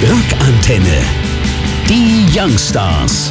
Rockantenne. Die Youngstars.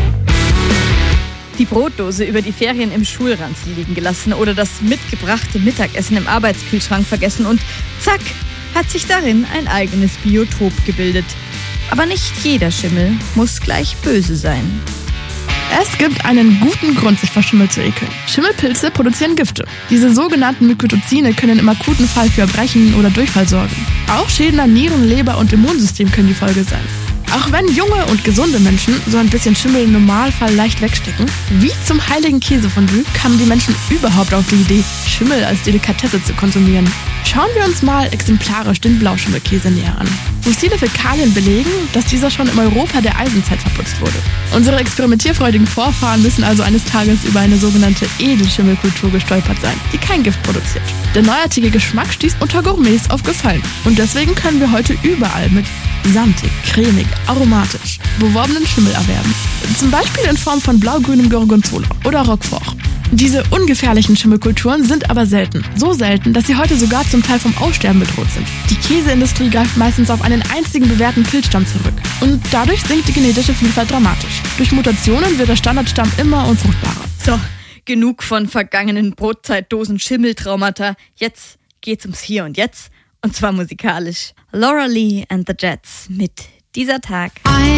Die Brotdose über die Ferien im Schulranzen liegen gelassen oder das mitgebrachte Mittagessen im Arbeitskühlschrank vergessen und zack, hat sich darin ein eigenes Biotop gebildet. Aber nicht jeder Schimmel muss gleich böse sein. Es gibt einen guten Grund, sich vor Schimmel zu ekeln. Schimmelpilze produzieren Gifte. Diese sogenannten Mykotoxine können im akuten Fall für Erbrechen oder Durchfall sorgen. Auch Schäden an Nieren, Leber und Immunsystem können die Folge sein. Auch wenn junge und gesunde Menschen so ein bisschen Schimmel im Normalfall leicht wegstecken, wie zum heiligen Käsefondue kamen die Menschen überhaupt auf die Idee, Schimmel als Delikatesse zu konsumieren. Schauen wir uns mal exemplarisch den Blauschimmelkäse näher an. Fossile Fäkalien belegen, dass dieser schon im Europa der Eisenzeit verputzt wurde. Unsere experimentierfreudigen Vorfahren müssen also eines Tages über eine sogenannte Edelschimmelkultur gestolpert sein, die kein Gift produziert. Der neuartige Geschmack stieß unter Gourmets auf Gefallen. Und deswegen können wir heute überall mit samtig, cremig, aromatisch beworbenen Schimmel erwerben. Zum Beispiel in Form von blau-grünem Gorgonzola oder Roquefort. Diese ungefährlichen Schimmelkulturen sind aber selten. So selten, dass sie heute sogar zum Teil vom Aussterben bedroht sind. Die Käseindustrie greift meistens auf einen einzigen bewährten Pilzstamm zurück. Und dadurch sinkt die genetische Vielfalt dramatisch. Durch Mutationen wird der Standardstamm immer unfruchtbarer. So, genug von vergangenen Brotzeitdosen-Schimmeltraumata. Jetzt geht's ums Hier und Jetzt. Und zwar musikalisch. Laura Lee and the Jets mit Dieser Tag.